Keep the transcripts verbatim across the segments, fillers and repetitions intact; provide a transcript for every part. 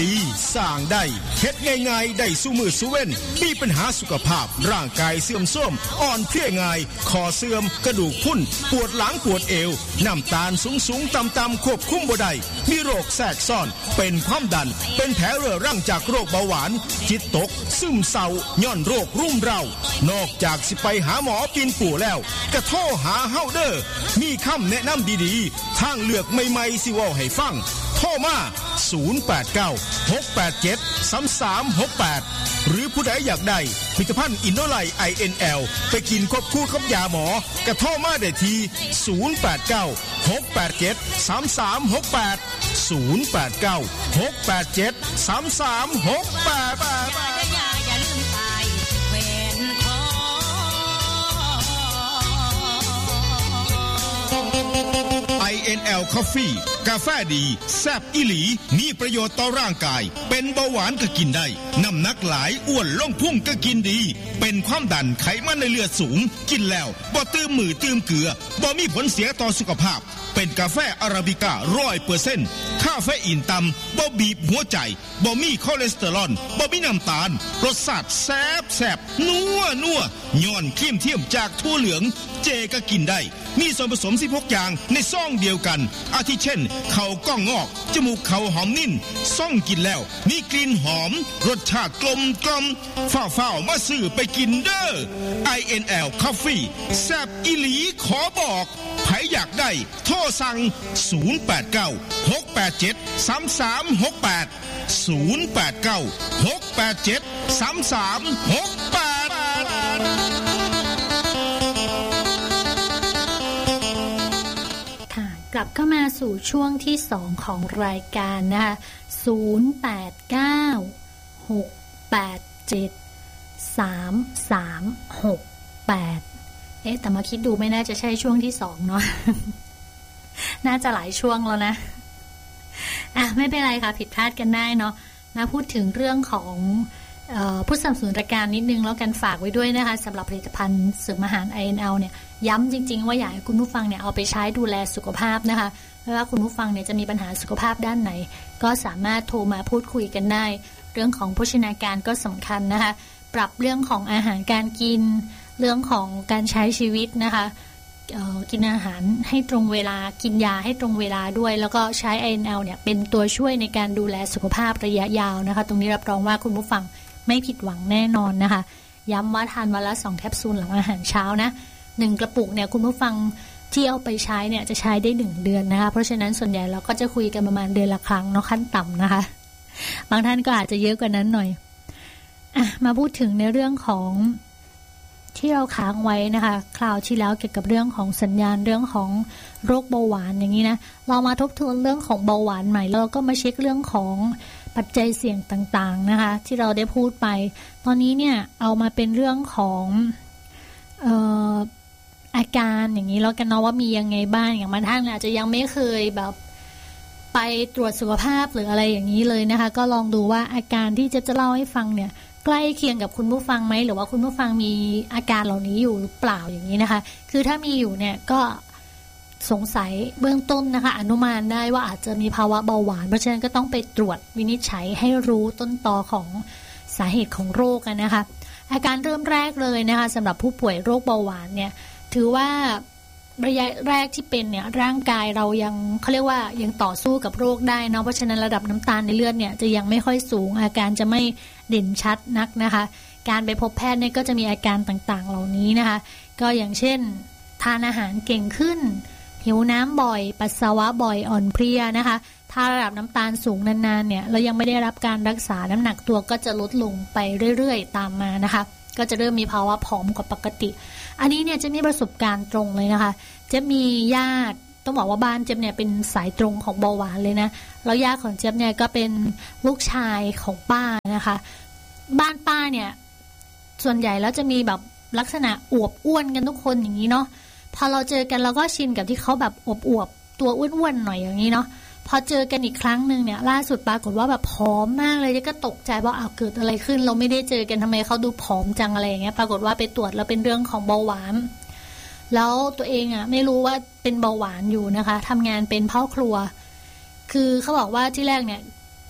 สร้างได้เฮ็ดง่ายๆได้สู้มือสู้เว้นมีปัญหาสุขภาพร่างกายเสื่อมโทรมอ่อนเพลียง่ายคอเสื่อมกระดูกพรุนปวดหลังปวดเอวน้ำตาลสูงๆต่ำๆควบคุมบ่ได้มีโรคแทรกซ้อนเป็นความดันเป็นแผลเรื้อรังจากโรคเบาหวานจิตตกซึมเศร้าย้อนโรครุ่มเร้านอกจากสิไปหาหมอกินปู่แล้วก็โทรหาเฮาเด้อมีคำแนะนำดีๆทางเลือกใหม่ๆสิเว้าให้ฟังโทรมาศูนย์ แปด เก้า หก แปด เจ็ด สาม สาม หก แปดหรือผู้ใดอยากได้ผลิตภัณฑ์อินโนไลท์ ไอ เอ็น แอล ไปกินควบคู่กับยาหมอกระโทรมาได้ที่ศูนย์ แปด เก้า หก แปด เจ็ด สาม สาม หก แปด ศูนย์ แปด เก้า หก แปด เจ็ด สาม สาม หก แปดไอ เอ็น แอล Coffee กาแฟดีแซ่บอีหลีมีประโยชน์ต่อร่างกายเป็นเบาหวานก็กินได้น้ำหนักหลายอ้วนลงพุ่งก็กินดีเป็นความดันไขมันในเลือดสูงกินแล้วบ่ตื้มมือตื้มเกลือบ่มีผลเสียต่อสุขภาพเป็นกาแฟอาราบิก้า ร้อยเปอร์เซ็นต์ คาเฟอีนต่ำบ่บีบหัวใจบ่มีคอเลสเตอรอลบ่มีน้ำตาลรสชาติแซ่บแซ่บนัวนัวย้อนเคี่ยมเทียมจากถั่วเหลืองเจก็กินได้มีส่วนผสมสิบหกอย่างในซองเดียวกันอาทิเช่นข้าวกล้องงอกจมูกข้าวหอมนิ่นซ่องกินแล้วมีกลิ่นหอมรสชาติกลมกล่อมฝ้าวๆมาซื้อไปกินเด้อ ไอ เอ็น แอล Coffee แซ่บอีหลีขอบอกใครอยากได้โทรสั่งศูนย์ แปด เก้า หก แปด เจ็ด สาม สาม หก แปด ศูนย์ แปด เก้า หก แปด เจ็ด สาม สาม หก แปดกลับเข้ามาสู่ช่วงที่สองของรายการนะคะศูนย์ แปด เก้า หก แปด เจ็ด สาม สาม หก แปดเอ๊ะแต่มาคิดดูไม่น่าจะใช่ช่วงที่สองเนาะ น่าจะหลายช่วงแล้วนะอ่ะไม่เป็นไรค่ะผิดพลาดกันได้เนาะมาพูดถึงเรื่องของผู้สนับสนุนรายการนิดนึงแล้วกันฝากไว้ด้วยนะคะสำหรับผลิตภัณฑ์เสริมอาหาร ไอ เอ็น แอล เนี่ยย้ำจริงๆว่าอยากให้คุณผู้ฟังเนี่ยเอาไปใช้ดูแลสุขภาพนะคะไม่ว่าคุณผู้ฟังเนี่ยจะมีปัญหาสุขภาพด้านไหนก็สามารถโทรมาพูดคุยกันได้เรื่องของโภชนาการก็สำคัญนะคะปรับเรื่องของอาหารการกินเรื่องของการใช้ชีวิตนะคะกินอาหารให้ตรงเวลากินยาให้ตรงเวลาด้วยแล้วก็ใช้ ไอ เอ็น แอล เนี่ยเป็นตัวช่วยในการดูแลสุขภาพระยะยาวนะคะตรงนี้รับรองว่าคุณผู้ฟังไม่ผิดหวังแน่นอนนะคะย้ำว่าทานวันละสองแคปซูลหลังอาหารเช้านะหนึ่งกระปุกเนี่ยคุณผู้ฟังที่เอาไปใช้เนี่ยจะใช้ได้หนึ่งเดือนนะคะเพราะฉะนั้นส่วนใหญ่เราก็จะคุยกันประมาณเดือนละครั้งเนาะขั้นต่ำนะคะบางท่านก็อาจจะเยอะกว่านั้นหน่อยอ่ะมาพูดถึงในเรื่องของที่เราค้างไว้นะคะคราวที่แล้วเกี่ยวกับเรื่องของสัญญาณเรื่องของโรคเบาหวานอย่างนี้นะเรามาทบทวนเรื่องของเบาหวานใหม่แล้วก็มาเช็คเรื่องของปัจจัยเสี่ยงต่างๆนะคะที่เราได้พูดไปตอนนี้เนี่ยเอามาเป็นเรื่องของเอ่ออาการอย่างนี้แล้วกันเนาะว่ามียังไงบ้างอย่างบางท่านอาจจะยังไม่เคยแบบไปตรวจสุขภาพหรืออะไรอย่างนี้เลยนะคะก็ลองดูว่าอาการที่จะจะเล่าให้ฟังเนี่ยใกล้เคียงกับคุณผู้ฟังไหมหรือว่าคุณผู้ฟังมีอาการเหล่านี้อยู่หรือเปล่าอย่างนี้นะคะคือถ้ามีอยู่เนี่ยก็สงสัยเบื้องต้นนะคะอนุมานได้ว่าอาจจะมีภาวะเบาหวานเพราะฉะนั้นก็ต้องไปตรวจวินิจฉัยให้รู้ต้นตอของสาเหตุของโรคกันนะคะอาการเริ่มแรกเลยนะคะสำหรับผู้ป่วยโรคเบาหวานเนี่ยถือว่าระยะแรกที่เป็นเนี่ยร่างกายเรายังเขาเรียกว่ายังต่อสู้กับโรคได้เนาะเพราะฉะนั้นระดับน้ำตาลในเลือดเนี่ยจะยังไม่ค่อยสูงอาการจะไม่เด่นชัดนักนะคะการไปพบแพทย์เนี่ยก็จะมีอาการต่างๆเหล่านี้นะคะก็อย่างเช่นทานอาหารเก่งขึ้นหิวน้ำบ่อยปัสสาวะบ่อยอ่อนเพลียนะคะถ้าระดับน้ำตาลสูงนานๆเนี่ยเรายังไม่ได้รับการรักษาน้ำหนักตัวก็จะลดลงไปเรื่อยๆตามมานะคะก็จะเริ่มมีภาวะผอมกว่าปกติอันนี้เนี่ยจะมีประสบการณ์ตรงเลยนะคะจะมีญาติต้องบอกว่าบ้านเจี๊ยบเนี่ยเป็นสายตรงของเบาหวานเลยนะแล้วญาติของเจี๊ยบเนี่ยก็เป็นลูกชายของป้านะคะบ้านป้าเนี่ยส่วนใหญ่แล้วจะมีแบบลักษณะอวบอ้วนกันทุกคนอย่างนี้เนาะพอเราเจอกันเราก็ชินกับที่เขาแบบอวบๆตัวอ้วนๆหน่อยอย่างนี้เนาะพอเจอกันอีกครั้งนึงเนี่ยล่าสุดปรากฏว่าแบบผอมมากเลยก็ตกใจว่าอ้าวเกิดอะไรขึ้นเราไม่ได้เจอกันทำไมเขาดูผอมจังอะไรอย่างเงี้ยปรากฏว่าไปตรวจแล้วเป็นเรื่องของเบาหวานแล้วตัวเองอ่ะไม่รู้ว่าเป็นเบาหวานอยู่นะคะทำงานเป็นพ่อครัวคือเขาบอกว่าที่แรกเนี่ย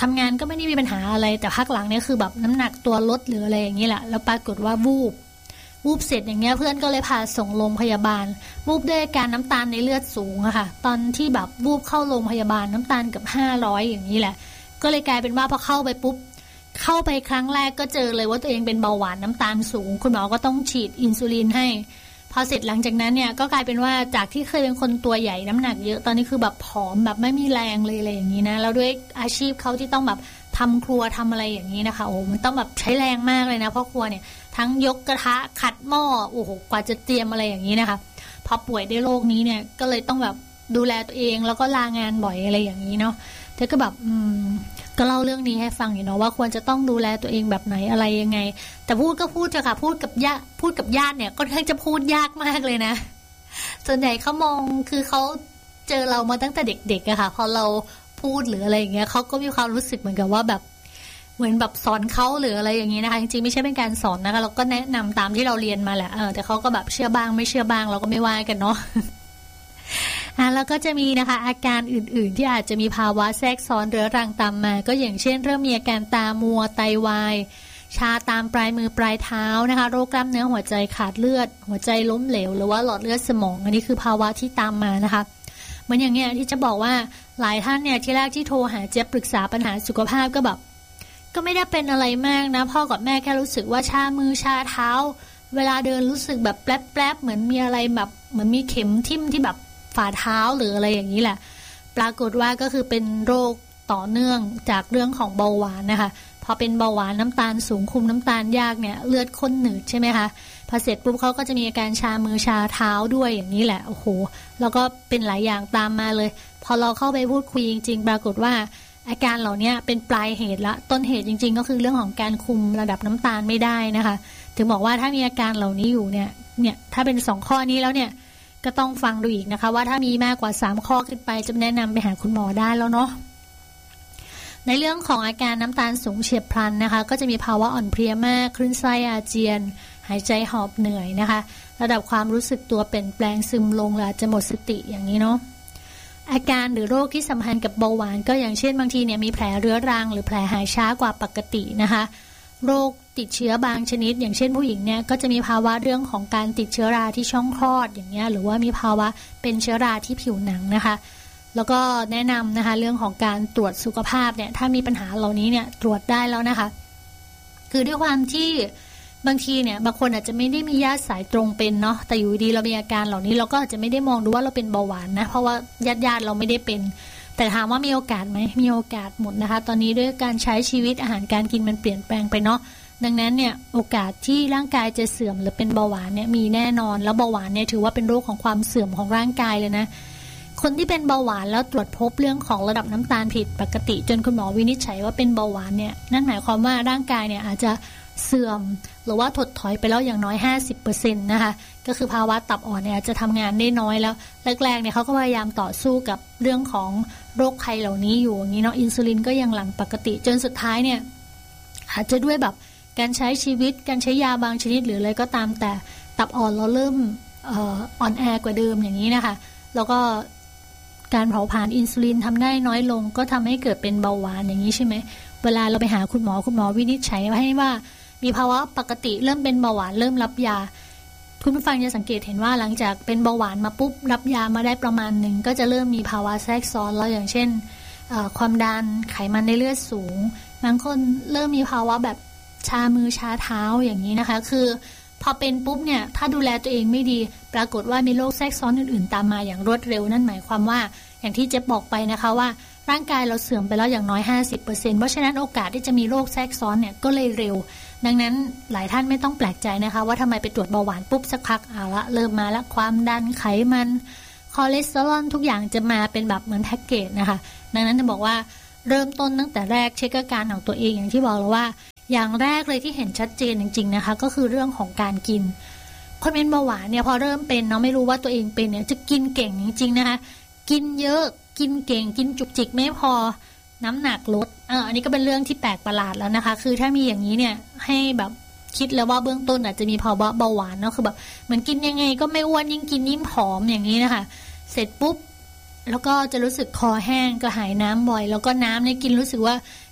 ทำงานก็ไม่ได้มีปัญหาอะไรแต่พักหลังเนี่ยคือแบบน้ำหนักตัวลดหรืออะไรอย่างนี้แหละแล้วปรากฏว่าวูบวูบเสร็จอย่างเงี้ยเพื่อนก็เลยพาส่งโรงพยาบาลวูบด้วยการน้ำตาลในเลือดสูงอะค่ะตอนที่แบบวูบเข้าโรงพยาบาลน้ำตาลเกือบห้าร้อยอย่างนี้แหละก็เลยกลายเป็นว่าพอเข้าไปปุ๊บเข้าไปครั้งแรกก็เจอเลยว่าตัวเองเป็นเบาหวานน้ำตาลสูงคุณหมอก็ต้องฉีดอินซูลินให้พอเสร็จหลังจากนั้นเนี่ยก็กลายเป็นว่าจากที่เคยเป็นคนตัวใหญ่น้ำหนักเยอะตอนนี้คือแบบผอมแบบไม่มีแรงเลยอะไรอย่างนี้นะแล้วด้วยอาชีพเขาที่ต้องแบบทำครัวทำอะไรอย่างนี้นะคะโอ้มันต้องแบบใช้แรงมากเลยนะเพราะครัวเนี่ยทั้งยกกระทะขัดหม้อโอ้โหกว่าจะเตรียมอะไรอย่างนี้นะคะพอป่วยด้วยโรคนี้เนี่ยก็เลยต้องแบบดูแลตัวเองแล้วก็ลางานบ่อยอะไรอย่างนี้เนาะเธอก็แบบอืมก็เล่าเรื่องนี้ให้ฟังอยู่เนาะว่าควรจะต้องดูแลตัวเองแบบไหนอะไรยังไงแต่พูดก็พูดเถอะค่ะพูดกับญาติพูดกับญาติเนี่ยก็ค่อนข้างจะพูดยากมากเลยนะส่วนใหญ่เขามองคือเขาเจอเรามาตั้งแต่เด็กๆอะค่ะพอเราพูดหรืออะไรอย่างเงี้ยเขาก็มีความรู้สึกเหมือนกับว่าแบบเหมือนแบบสอนเขาหรืออะไรอย่างนี้นะคะจริงๆไม่ใช่เป็นการสอนนะคะเราก็แนะนำตามที่เราเรียนมาแหละเออแต่เขาก็แบบเชื่อบ้างไม่เชื่อบ้างเราก็ไม่ว่ากันเนาะอ่ะแล้วก็จะมีนะคะอาการอื่นๆที่อาจจะมีภาวะแทรกซ้อนเรื้อรังตามมาก็อย่างเช่นเริ่มมีอาการตามัวไตวายชาตามปลายมือปลายเท้านะคะโรคกล้ามเนื้อหัวใจขาดเลือดหัวใจล้มเหลวหรือว่าหลอดเลือดสมองอันนี้คือภาวะที่ตามมานะคะเหมือนอย่างเงี้ยที่จะบอกว่าหลายท่านเนี่ยที่แรกที่โทรหาเจ๊ปรึกษาปัญหาสุขภาพก็แบบก็ไม่ได้เป็นอะไรมากนะพ่อกับแม่แค่รู้สึกว่าชามือชาเท้าเวลาเดินรู้สึกแบบแป๊บๆเหมือนมีอะไรแบบเหมือนมีเข็มทิ่มที่แบบฝ่าเท้าหรืออะไรอย่างนี้แหละปรากฏว่าก็คือเป็นโรคต่อเนื่องจากเรื่องของเบาหวานนะคะพอเป็นเบาหวานน้ำตาลสูงคุมน้ำตาลยากเนี่ยเลือดข้นหนืดใช่ไหมคะพอเสร็จปุ๊บเขาก็จะมีอาการชามือชาเท้าด้วยอย่างนี้แหละโอ้โหแล้วก็เป็นหลายอย่างตามมาเลยพอเราเข้าไปพูดคุยจริงๆปรากฏว่าอาการเหล่านี้เป็นปลายเหตุละต้นเหตุจริงๆก็คือเรื่องของการคุมระดับน้ำตาลไม่ได้นะคะถึงบอกว่าถ้ามีอาการเหล่านี้อยู่เนี่ยเนี่ยถ้าเป็นสองข้อนี้แล้วเนี่ยก็ต้องฟังดูอีกนะคะว่าถ้ามีมากกว่าสามข้อขึ้นไปจะแนะนำไปหาคุณหมอได้แล้วเนาะในเรื่องของอาการน้ำตาลสูงเฉียบพลันนะคะก็จะมีภาวะอ่อนเพลียมากคลื่นไส้อาเจียนหายใจหอบเหนื่อยนะคะระดับความรู้สึกตัวเปลี่ยนแปลงซึมลงหรืออาจจะหมดสติอย่างนี้เนาะอาการหรือโรคที่สัมพันธ์กับเบาหวานก็อย่างเช่นบางทีเนี่ยมีแผลเรื้อรังหรือแผลหายช้ากว่าปกตินะคะโรคติดเชื้อบางชนิดอย่างเช่นผู้หญิงเนี่ยก็จะมีภาวะเรื่องของการติดเชื้อราที่ช่องคลอดอย่างเงี้ยหรือว่ามีภาวะเป็นเชื้อราที่ผิวหนังนะคะแล้วก็แนะนำนะคะเรื่องของการตรวจสุขภาพเนี่ยถ้ามีปัญหาเหล่านี้เนี่ยตรวจได้แล้วนะคะคือด้วยความที่บางทีเนี่ยบางคนอาจจะไม่ได้มีญาติสายตรงเป็นเนาะแต่อยู่ดีเรามีอาการเหล่านี้เราก็อาจจะไม่ได้มองดูว่าเราเป็นเบาหวานนะเพราะว่าญาติญาติเราไม่ได้เป็นแต่ถามว่ามีโอกาสไหมมีโอกาสหมดนะคะตอนนี้ด้วยการใช้ชีวิตอาหารการกินมันเปลี่ยนแปลงไปเนาะดังนั้นเนี่ยโอกาสที่ร่างกายจะเสื่อมหรือเป็นเบาหวานเนี่ยมีแน่นอนแล้วเบาหวานเนี่ยถือว่าเป็นโรคของความเสื่อมของร่างกายเลยนะคนที่เป็นเบาหวานแล้วตรวจพบเรื่องของระดับน้ำตาลผิดปกติจนคุณหมอวินิจฉัยว่าเป็นเบาหวานเนี่ยนั่นหมายความว่าร่างกายเนี่ยอาจจะเสื่อมหรือว่าถดถอยไปแล้วอย่างน้อย ห้าสิบเปอร์เซ็นต์ นะคะก็คือภาวะตับอ่อนเนี่ยจะทำงานได้น้อยแล้วแรกๆเนี่ยเขาก็พยายามต่อสู้กับเรื่องของโรคภัยเหล่านี้อยู่อย่างนี้เนาะอินซูลินก็ยังหลั่งปกติจนสุดท้ายเนี่ยอาจจะด้วยแบบการใช้ชีวิตการใช้ยาบางชนิดหรืออะไรก็ตามแต่ตับอ่อนเราเริ่มเอ่ออ่อนแอกว่าเดิมอย่างนี้นะคะแล้วก็การเผาผลาญอินซูลินทำได้น้อยลงก็ทำให้เกิดเป็นเบาหวานอย่างนี้ใช่ไหมเวลาเราไปหาคุณหมอคุณหมอวินิจฉัยให้ว่ามีภาวะปกติเริ่มเป็นเบาหวานเริ่มรับยาคุณผู้ฟังจะสังเกตเห็นว่าหลังจากเป็นเบาหวานมาปุ๊บรับยามาได้ประมาณหนึ่งก็จะเริ่มมีภาวะแทรกซ้อนแล้วอย่างเช่นความดันไขมันในเลือดสูงบางคนเริ่มมีภาวะแบบชามือชาเท้าอย่างนี้นะคะคือพอเป็นปุ๊บเนี่ยถ้าดูแลตัวเองไม่ดีปรากฏว่ามีโรคแทรกซ้อนอื่นๆตามมาอย่างรวดเร็วนั่นหมายความว่าอย่างที่เจ๊บอกไปนะคะว่าร่างกายเราเสื่อมไปแล้วอย่างน้อย ห้าสิบเปอร์เซ็นต์ เพราะฉะนั้นโอกาสที่จะมีโรคแทรกซ้อนเนี่ยก็เลยเร็วดังนั้นหลายท่านไม่ต้องแปลกใจนะคะว่าทำไมไปตรวจเบาหวานปุ๊บสักพักเอาละเริ่มมาแล้วความดันไขมันคอเลสเตอรอลทุกอย่างจะมาเป็นแบบเหมือนแพ็กเกจนะคะดังนั้นจะบอกว่าเริ่มต้นตั้งแต่แรกเช็คอาการของตัวเองอย่างที่บอกแล้วว่าอย่างแรกเลยที่เห็นชัดเจนจริงๆนะคะก็คือเรื่องของการกินคนเป็นเบาหวานเนี่ยพอเริ่มเป็นเนาะไม่รู้ว่าตัวเองเป็นเนี่ยจะกินเก่งจริงๆนะคะกินเยอะกินเก่งกินจุกจิกไม่พอน้ำหนักลดเอออันนี้ก็เป็นเรื่องที่แปลกประหลาดแล้วนะคะคือถ้ามีอย่างนี้เนี่ยให้แบบคิดแล้วว่าเบื้องต้นอาจจะมีภาวะเบาหวานเนาะคือแบบเหมือนกินยังไงก็ไม่อ้วนยิ่งกินยิ่งผอมอย่างนี้นะคะเสร็จปุ๊บแล้วก็จะรู้สึกคอแห้งกระหายน้ำบ่อยแล้วก็น้ำเนี่ยกินรู้สึกว่า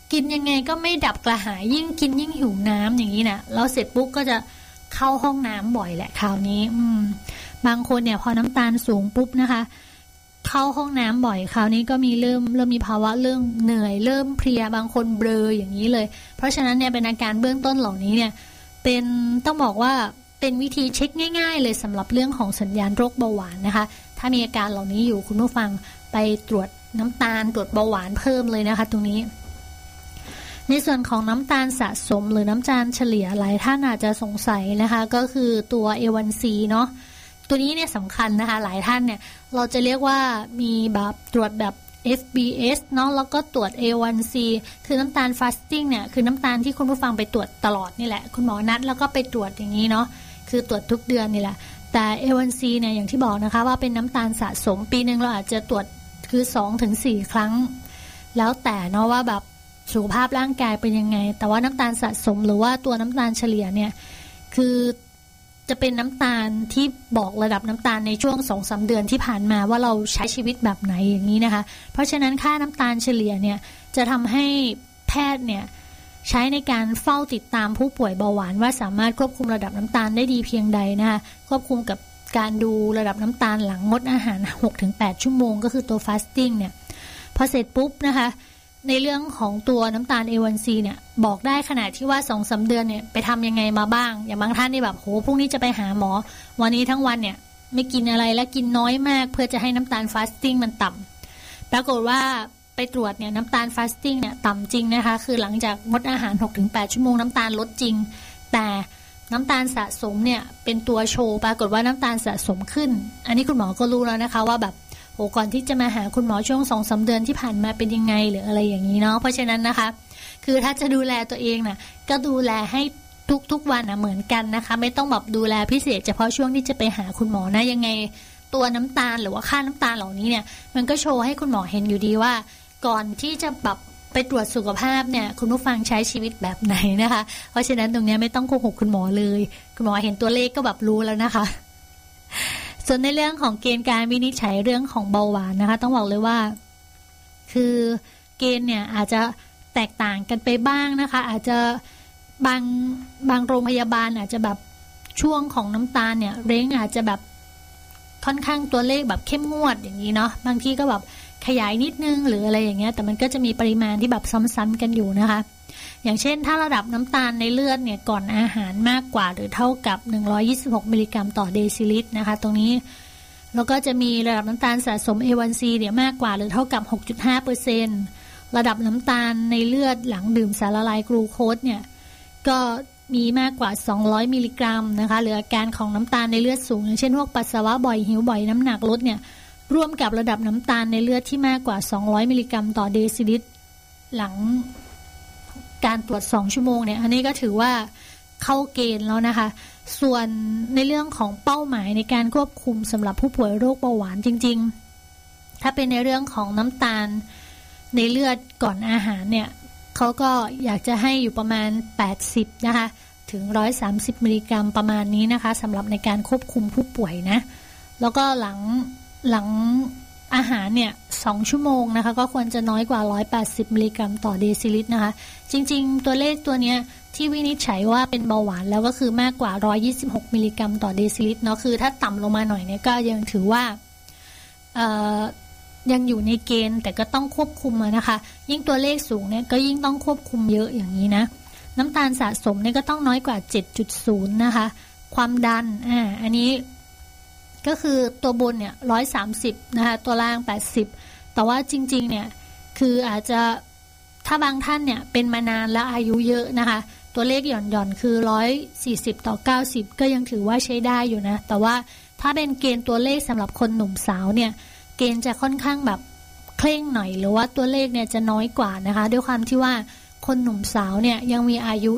กินยังไงก็ไม่ดับกระหายยิ่งกินยิ่งหิวน้ำอย่างนี้นะแล้วเสร็จปุ๊บก็จะเข้าห้องน้ำบ่อยแหละคราวนี้อืมบางคนเนี่ยพอน้ำตาลสูงปุ๊บนะคะเข้าห้องน้ำบ่อยคราวนี้ก็มีเริ่มเริ่มมีภาวะเรื่องเหนื่อยเริ่มเพลียบางคนเบลออย่างนี้เลยเพราะฉะนั้นเนี่ยเป็นอาการเบื้องต้นเหล่านี้เนี่ยเป็นต้องบอกว่าเป็นวิธีเช็คง่ายๆเลยสำหรับเรื่องของสัญญาณโรคเบาหวานนะคะถ้ามีอาการเหล่านี้อยู่คุณผู้ฟังไปตรวจน้ำตาลตรวจเบาหวานเพิ่มเลยนะคะตรงนี้ในส่วนของน้ำตาลสะสมหรือน้ำตาลเฉลี่ยหลายท่านอาจจะสงสัยนะคะก็คือตัว เอ วัน ซี เนาะตัวนี้เนี่ยสำคัญนะคะหลายท่านเนี่ยเราจะเรียกว่ามีแบบตรวจแบบ เอฟ บี เอส เนาะแล้วก็ตรวจ เอ วัน ซี คือน้ำตาลฟาสติ้งเนี่ยคือน้ำตาลที่คุณผู้ฟังไปตรวจตลอดนี่แหละคุณหมอนัดแล้วก็ไปตรวจอย่างนี้เนาะคือตรวจทุกเดือนนี่แหละแต่ เอ วัน ซี เนี่ยอย่างที่บอกนะคะว่าเป็นน้ำตาลสะสมปีนึงเราอาจจะตรวจคือ สองถึงสี่ ครั้งแล้วแต่เนาะว่าแบบสุขภาพร่างกายเป็นยังไงแต่ว่าน้ำตาลสะสมหรือว่าตัวน้ำตาลเฉลี่ยเนี่ยคือจะเป็นน้ำตาลที่บอกระดับน้ำตาลในช่วง สองถึงสาม เดือนที่ผ่านมาว่าเราใช้ชีวิตแบบไหนอย่างนี้นะคะเพราะฉะนั้นค่าน้ำตาลเฉลี่ยเนี่ยจะทำให้แพทย์เนี่ยใช้ในการเฝ้าติดตามผู้ป่วยเบาหวานว่าสามารถควบคุมระดับน้ำตาลได้ดีเพียงใดนะคะควบคุมกับการดูระดับน้ำตาลหลังงดอาหาร หกถึงแปด ชั่วโมงก็คือตัวฟาสติ้งเนี่ยพอเสร็จปุ๊บนะคะในเรื่องของตัวน้ำตาล เอ วัน ซี เนี่ยบอกได้ขนาดที่ว่า สองถึงสาม เดือนเนี่ยไปทำยังไงมาบ้างอย่างบางท่านนี่แบบโหพรุ่งนี้จะไปหาหมอวันนี้ทั้งวันเนี่ยไม่กินอะไรและกินน้อยมากเพื่อจะให้น้ำตาลฟาสติ้งมันต่ำปรากฏว่าไปตรวจเนี่ยน้ำตาลฟาสติ้งเนี่ยต่ำจริงนะคะคือหลังจากงดอาหาร หกถึงแปด ชั่วโมงน้ำตาลลดจริงแต่น้ำตาลสะสมเนี่ยเป็นตัวโชว์ปรากฏว่าน้ำตาลสะสมขึ้นอันนี้คุณหมอก็รู้แล้วนะคะว่าแบบโอ้ก่อนที่จะมาหาคุณหมอช่วง สองถึงสาม เดือนที่ผ่านมาเป็นยังไงหรืออะไรอย่างนี้เนาะเพราะฉะนั้นนะคะคือถ้าจะดูแลตัวเองน่ะก็ดูแลให้ทุกๆวันนะเหมือนกันนะคะไม่ต้องแบบดูแลพิเศษเฉพาะช่วงที่จะไปหาคุณหมอนะยังไงตัวน้ำตาลหรือว่าค่าน้ำตาลเหล่านี้เนี่ยมันก็โชว์ให้คุณหมอเห็นอยู่ดีว่าก่อนที่จะแบบไปตรวจสุขภาพเนี่ยคุณผู้ฟังใช้ชีวิตแบบไหนนะคะเพราะฉะนั้นตรงนี้ไม่ต้องโกหกคุณหมอเลยคุณหมอเห็นตัวเลขก็แบบรู้แล้วนะคะส่วนในเรื่องของเกณฑ์การวินิจฉัยเรื่องของเบาหวานนะคะต้องบอกเลยว่าคือเกณฑ์เนี่ยอาจจะแตกต่างกันไปบ้างนะคะอาจจะบางบางโรงพยาบาลอาจจะแบบช่วงของน้ำตาลเนี่ยเร่งอาจจะแบบค่อนข้างตัวเลขแบบเข้มงวดอย่างนี้เนาะบางทีก็แบบขยายนิดนึงหรืออะไรอย่างเงี้ยแต่มันก็จะมีปริมาณที่แบบซ้ำๆกันอยู่นะคะอย่างเช่นถ้าระดับน้ำตาลในเลือดเนี่ยก่อนอาหารมากกว่าหรือเท่ากับหนึ่งร้อยยี่สิบหกมิลลิกรัมต่อเดซิลิตรนะคะตรงนี้แล้วก็จะมีระดับน้ำตาลสะสม เอ วัน ซี เนี่ยมากกว่าหรือเท่ากับ หกจุดห้าเปอร์เซ็นต์ ระดับน้ำตาลในเลือดหลังดื่มสารละลายกลูโคสเนี่ยก็มีมากกว่าสองร้อยมิลลิกรัมนะคะหรืออาการของน้ำตาลในเลือดสูงอย่างเช่นพวกปัสสาวะบ่อยหิวบ่อยน้ำหนักลดเนี่ยร่วมกับระดับน้ำตาลในเลือดที่มากกว่าสองร้อยมิลลิกรัมต่อเดซิลิตรหลังการตรวจสองชั่วโมงเนี่ยอันนี้ก็ถือว่าเข้าเกณฑ์แล้วนะคะส่วนในเรื่องของเป้าหมายในการควบคุมสำหรับผู้ป่วยโรคเบาหวานจริงๆถ้าเป็นในเรื่องของน้ำตาลในเลือดก่อนอาหารเนี่ยเขาก็อยากจะให้อยู่ประมาณแปดสิบนะคะถึงหนึ่งร้อยสามสิบมิลลิกรัมประมาณนี้นะคะสำหรับในการควบคุมผู้ป่วยนะแล้วก็หลังหลังอาหารเนี่ยสองชั่วโมงนะคะก็ควรจะน้อยกว่าหนึ่งร้อยแปดสิบมิลลิกรัมต่อเดซิลิตรนะคะจริงๆตัวเลขตัวเนี้ยที่วินิจฉัยว่าเป็นเบาหวานแล้วก็คือมากกว่าหนึ่งร้อยยี่สิบหกมิลลิกรัมต่อเดซิลิตรเนาะคือถ้าต่ำลงมาหน่อยเนี่ยก็ยังถือว่าเอ่อยังอยู่ในเกณฑ์แต่ก็ต้องควบคุมนะคะยิ่งตัวเลขสูงเนี่ยก็ยิ่งต้องควบคุมเยอะอย่างนี้นะน้ำตาลสะสมเนี่ยก็ต้องน้อยกว่า เจ็ดจุดศูนย์ นะคะความดันอ่าอันนี้ก็คือตัวบนเนี่ยหนึ่งร้อยสามสิบนะคะตัวล่างแปดสิบแต่ว่าจริงๆเนี่ยคืออาจจะถ้าบางท่านเนี่ยเป็นมานานและอายุเยอะนะคะตัวเลขหย่อนๆคือหนึ่งร้อยสี่สิบต่อเก้าสิบก็ยังถือว่าใช้ได้อยู่นะแต่ว่าถ้าเป็นเกณฑ์ตัวเลขสำหรับคนหนุ่มสาวเนี่ยเกณฑ์จะค่อนข้างแบบเคร่งหน่อยหรือว่าตัวเลขเนี่ยจะน้อยกว่านะคะด้วยความที่ว่าคนหนุ่มสาวเนี่ยยังมีอายุ